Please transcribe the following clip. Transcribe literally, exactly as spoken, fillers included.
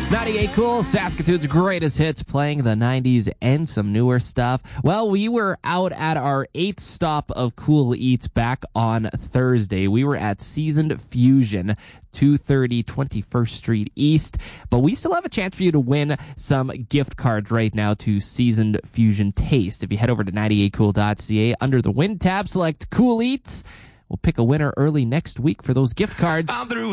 ninety-eight Cool, Saskatoon's greatest hits, playing the nineties and some newer stuff. Well, we were out at our eighth stop of Cool Eats back on Thursday. We were at Seasoned Fusion, two thirty twenty-first Street East, but we still have a chance for you to win some gift cards right now to Seasoned Fusion Taste. If you head over to ninety-eight cool dot c a, under the Win tab, select Cool Eats. We'll pick a winner early next week for those gift cards.